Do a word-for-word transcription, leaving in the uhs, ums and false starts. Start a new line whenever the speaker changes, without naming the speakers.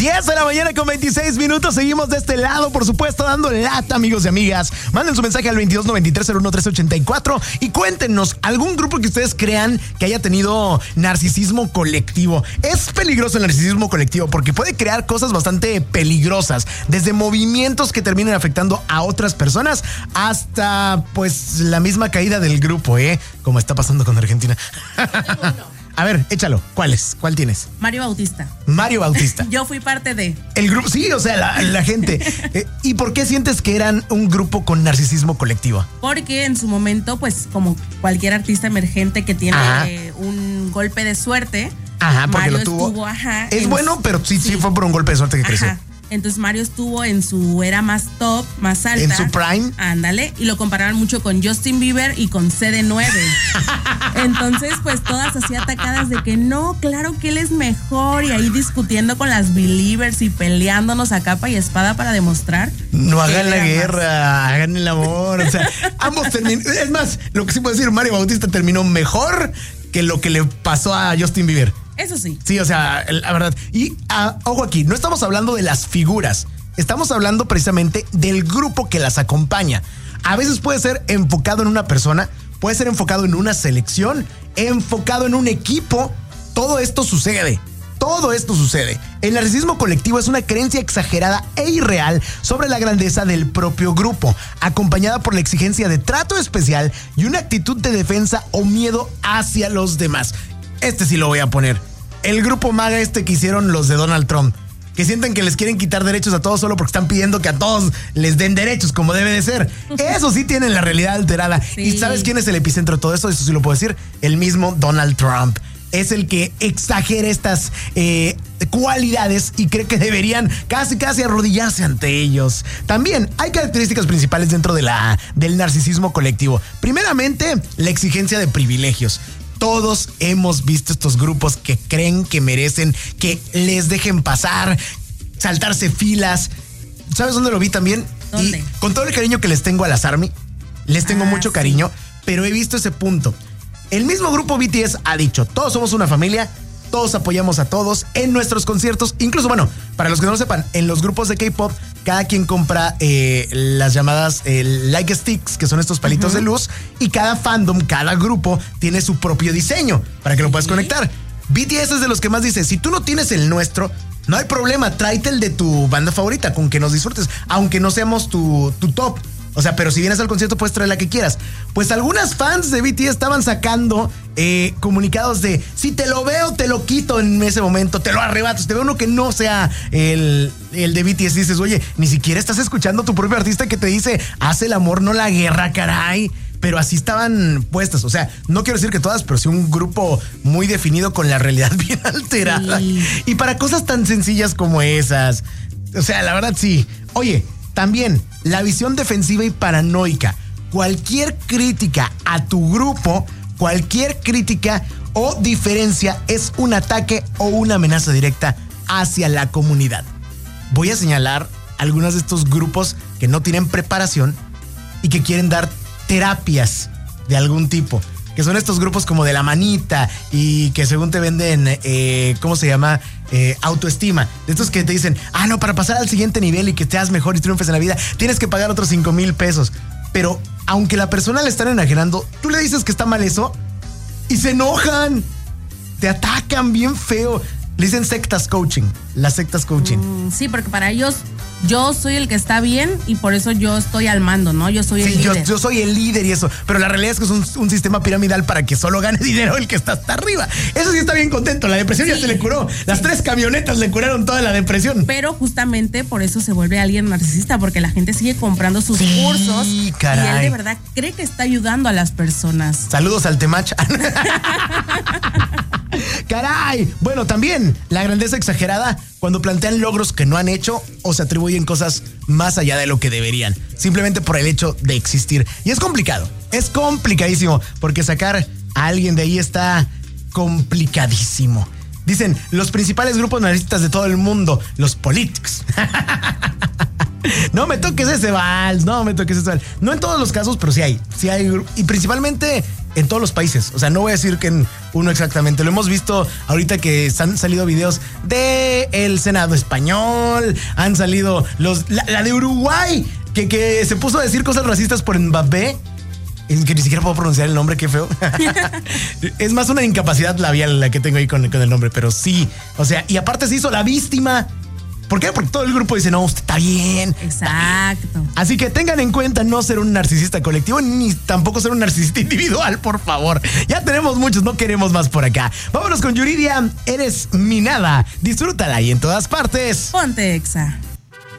diez de la mañana con veintiséis minutos. Seguimos de este lado, por supuesto, dando lata, amigos y amigas. Manden su mensaje al veintidós noventa y tres cero uno trece ochenta y cuatro y cuéntenos algún grupo que ustedes crean que haya tenido narcisismo colectivo. Es peligroso el narcisismo colectivo porque puede crear cosas bastante peligrosas, desde movimientos que terminen afectando a otras personas hasta, pues, la misma caída del grupo, ¿eh? Como está pasando con Argentina. A ver, échalo. ¿Cuál es? ¿Cuál tienes?
Mario Bautista.
Mario Bautista.
Yo fui parte de...
El grupo, sí, o sea, la, la gente. Eh, ¿Y por qué sientes que eran un grupo con narcisismo colectivo?
Porque en su momento, pues, como cualquier artista emergente que tiene eh, un golpe de suerte...
Ajá, porque
Mario
lo tuvo.
Estuvo, ajá,
es
en,
bueno, pero sí, sí, sí fue por un golpe de suerte que
ajá.
creció.
Entonces Mario estuvo en su era más top, más alta.
En su prime.
Ándale. Y lo comparaban mucho con Justin Bieber y con C D nueve. Entonces, pues todas así atacadas de que no, claro que él es mejor. Y ahí discutiendo con las Believers y peleándonos a capa y espada para demostrar.
No hagan la guerra, más. Hagan el amor. O sea, ambos terminaron. Es más, lo que sí puedo decir, Mario Bautista terminó mejor que lo que le pasó a Justin Bieber.
Eso sí.
Sí, o sea, la verdad. Y uh, ojo aquí, no estamos hablando de las figuras. Estamos hablando precisamente del grupo que las acompaña. A veces puede ser enfocado en una persona, puede ser enfocado en una selección, enfocado en un equipo. Todo esto sucede. Todo esto sucede. El narcisismo colectivo es una creencia exagerada e irreal sobre la grandeza del propio grupo, acompañada por la exigencia de trato especial y una actitud de defensa o miedo hacia los demás. Este sí lo voy a poner. El grupo MAGA este que hicieron los de Donald Trump, que sienten que les quieren quitar derechos a todos solo porque están pidiendo que a todos les den derechos como debe de ser. Eso sí tienen la realidad alterada. Sí. ¿Y sabes quién es el epicentro de todo eso? Eso sí lo puedo decir. El mismo Donald Trump. Es el que exagera estas eh, cualidades y cree que deberían casi casi arrodillarse ante ellos. También hay características principales dentro de la, del narcisismo colectivo. Primeramente, la exigencia de privilegios. Todos hemos visto estos grupos que creen que merecen que les dejen pasar, saltarse filas. ¿Sabes dónde lo vi también?
¿Dónde?
Y con todo el cariño que les tengo a las ARMY, les tengo ah, mucho cariño, sí. Pero he visto ese punto. El mismo grupo B T S ha dicho, todos somos una familia, todos apoyamos a todos en nuestros conciertos. Incluso, bueno, para los que no lo sepan, en los grupos de K-pop, cada quien compra eh, las llamadas eh, like sticks, que son estos palitos uh-huh. de luz, y cada fandom, cada grupo tiene su propio diseño para que lo puedas conectar. B T S es de los que más dice, si tú no tienes el nuestro, no hay problema, tráete el de tu banda favorita, con que nos disfrutes, aunque no seamos tu, tu top. O sea, pero si vienes al concierto puedes traer la que quieras. Pues algunas fans de B T S estaban sacando eh, comunicados de si te lo veo, te lo quito en ese momento, te lo arrebato. Si te veo uno que no sea el, el de B T S, dices, oye, ni siquiera estás escuchando a tu propio artista que te dice, haz el amor, no la guerra, caray. Pero así estaban puestas. O sea, no quiero decir que todas, pero sí un grupo muy definido con la realidad bien alterada. Sí. Y para cosas tan sencillas como esas. O sea, la verdad sí. Oye, también la visión defensiva y paranoica. Cualquier crítica a tu grupo, cualquier crítica o diferencia es un ataque o una amenaza directa hacia la comunidad. Voy a señalar algunos de estos grupos que no tienen preparación y que quieren dar terapias de algún tipo, que son estos grupos como de la manita y que según te venden, eh, ¿cómo se llama? Eh, autoestima. De estos que te dicen, ah, no, para pasar al siguiente nivel y que te hagas mejor y triunfes en la vida, tienes que pagar otros cinco mil pesos. Pero aunque la persona le están enajenando, tú le dices que está mal eso y se enojan, te atacan bien feo. Le dicen sectas coaching, las sectas coaching.
Mm, sí, porque para ellos yo soy el que está bien y por eso yo estoy al mando, ¿no? Yo soy el
sí,
líder.
Yo, yo soy el líder y eso. Pero la realidad es que es un, un sistema piramidal para que solo gane dinero el que está hasta arriba. Eso sí está bien contento. La depresión sí. ya se le curó. Las sí. tres camionetas le curaron toda la depresión.
Pero justamente por eso se vuelve alguien narcisista, porque la gente sigue comprando sus
sí,
cursos
caray.
Y él de verdad cree que está ayudando a las personas.
Saludos al Temach. Caray. Bueno, también la grandeza exagerada cuando plantean logros que no han hecho o se atribuyen cosas más allá de lo que deberían, simplemente por el hecho de existir. Y es complicado, es complicadísimo, porque sacar a alguien de ahí está complicadísimo. Dicen, los principales grupos narcisistas de todo el mundo, los politics. No me toques ese vals, no me toques ese vals. No en todos los casos, pero sí hay. Sí hay. Y principalmente en todos los países. O sea, no voy a decir que en uno exactamente. Lo hemos visto ahorita que han salido videos de el Senado español. Han salido los. La, la de Uruguay, que, que se puso a decir cosas racistas por Mbappé. Es que ni siquiera puedo pronunciar el nombre, qué feo. Es más una incapacidad labial la que tengo ahí con, con el nombre, pero sí. O sea, y aparte se hizo la víctima. ¿Por qué? Porque todo el grupo dice, no, usted está bien.
Exacto.
Está bien. Así que tengan en cuenta no ser un narcisista colectivo ni tampoco ser un narcisista individual, por favor. Ya tenemos muchos, no queremos más por acá. Vámonos con Yuridia, eres mi nada. Disfrútala y en todas partes.
Ponte Exa.